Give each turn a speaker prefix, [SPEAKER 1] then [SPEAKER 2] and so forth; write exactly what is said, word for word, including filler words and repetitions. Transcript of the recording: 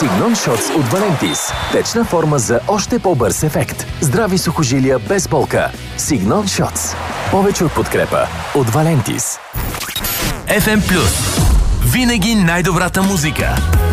[SPEAKER 1] Signon Shots от Valentis. Течна форма за още по-бърз ефект. Здрави сухожилия без болка. Signon Shots. Повече от подкрепа от Valentis.
[SPEAKER 2] еф ем Плюс. Винаги най-добрата музика.